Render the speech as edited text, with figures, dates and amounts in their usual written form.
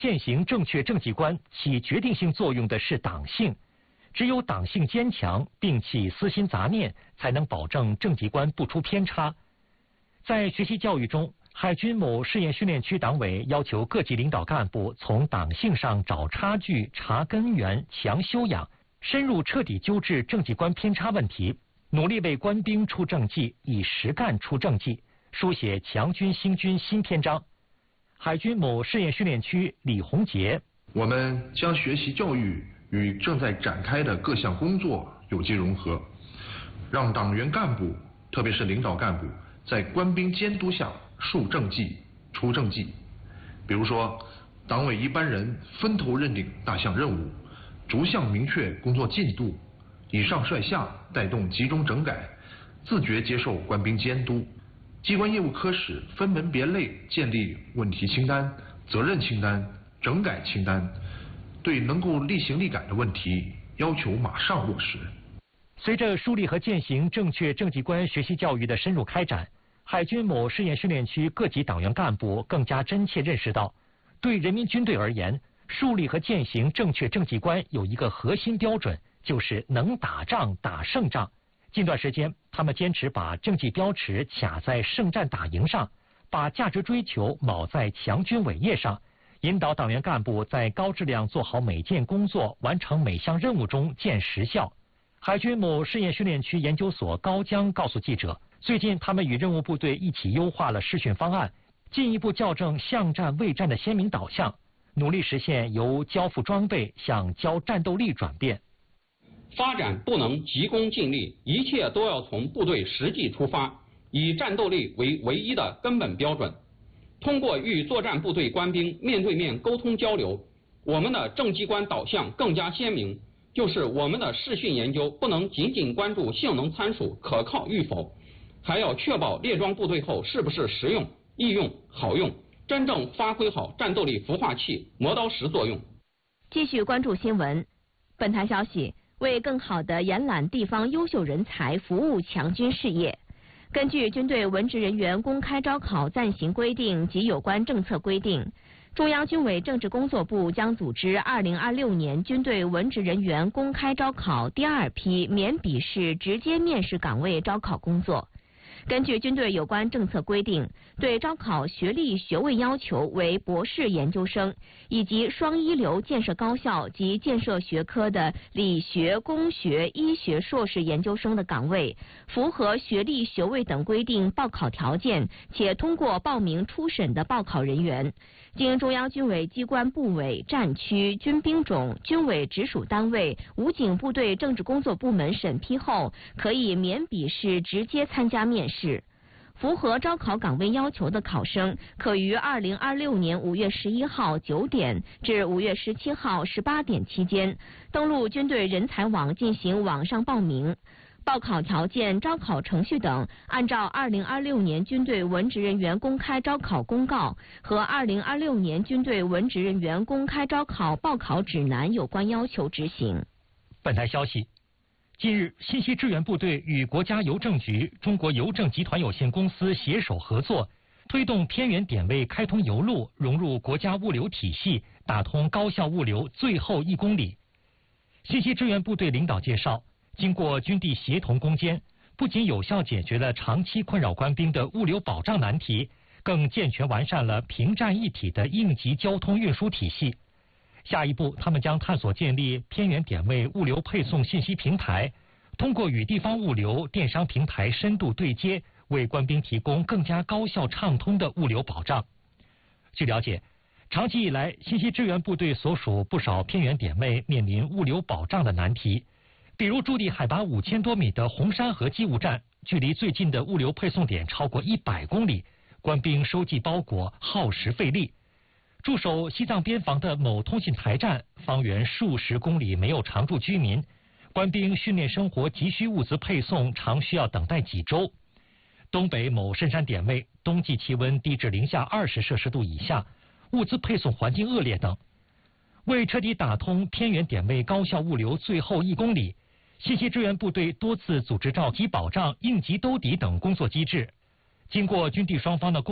践行正确政绩观起决定性作用的是党性，只有党性坚强，摒弃私心杂念，才能保证政绩观不出偏差。在学习教育中，海军某试验训练区党委要求各级领导干部从党性上找差距、查根源、强修养，深入彻底纠治政绩观偏差问题，努力为官兵出政绩，以实干出政绩，书写强军兴军新篇章。海军某试验训练区李洪杰： 我们将学习教育与正在展开的各项工作有机融合，让党员干部，特别是领导干部，在官兵监督下述政绩、出政绩。比如说，党委一班人分头认定大项任务，逐项明确工作进度，以上率下带动集中整改，自觉接受官兵监督。机关业务科室分门别类建立问题清单、责任清单、整改清单，对能够立行立改的问题要求马上落实。 随着树立和践行正确政绩观学习教育的深入开展，海军某试验训练区各级党员干部更加真切认识到，对人民军队而言，树立和践行正确政绩观有一个核心标准，就是能打仗打胜仗。近段时间，他们坚持把政绩标尺卡在胜战打赢上，把价值追求铆在强军伟业上，引导党员干部在高质量做好每件工作、完成每项任务中见实效。海军某试验训练区研究所高江告诉记者，最近他们与任务部队一起优化了试训方案，进一步校正巷战卫战的鲜明导向，努力实现由交付装备向交战斗力转变。 发展不能急功近利，一切都要从部队实际出发，以战斗力为唯一的根本标准。通过与作战部队官兵面对面沟通交流，我们的政绩观导向更加鲜明，就是我们的试训研究不能仅仅关注性能参数可靠与否，还要确保列装部队后是不是实用、易用、好用，真正发挥好战斗力孵化器、磨刀石作用。 继续关注新闻。本台消息，为更好地延揽地方优秀人才，服务强军事业，根据军队文职人员公开招考暂行规定及有关政策规定，中央军委政治工作部将组织2026年军队文职人员公开招考第2批免笔试直接面试岗位招考工作。根据军队有关政策规定，对招考学历学位要求为博士研究生以及双一流建设高校及建设学科的理学、工学、医学硕士研究生的岗位，符合学历学位等规定报考条件且通过报名初审的报考人员，经中央军委机关部委、战区、军兵种、军委直属单位、武警部队政治工作部门审批后，可以免笔试直接参加面试。符合招考岗位要求的考生，可于2026年5月11号9点至5月17号18点期间，登录军队人才网进行网上报名。报考条件、招考程序等，按照2026年军队文职人员公开招考公告和2026年军队文职人员公开招考报考指南有关要求执行。 本台消息，近日，信息支援部队与国家邮政局、中国邮政集团有限公司携手合作，推动偏远点位开通邮路，融入国家物流体系，打通高效物流最后1公里。信息支援部队领导介绍，经过军地协同攻坚，不仅有效解决了长期困扰官兵的物流保障难题，更健全完善了平战一体的应急交通运输体系。下一步，他们将探索建立偏远点位物流配送信息平台，通过与地方物流、电商平台深度对接，为官兵提供更加高效畅通的物流保障。据了解，长期以来，信息支援部队所属不少偏远点位面临物流保障的难题。比如驻地海拔5000多米的红山河机务站，距离最近的物流配送点超过100公里，官兵收寄包裹耗时费力。驻守西藏边防的某通信台站，方圆数十公里没有常住居民，官兵训练生活急需物资配送常需要等待几周。东北某深山点位，冬季气温低至零下20摄氏度以下，物资配送环境恶劣等。为彻底打通偏远点位高效物流最后1公里，信息支援部队多次组织召集保障、应急兜底等工作机制。经过军地双方的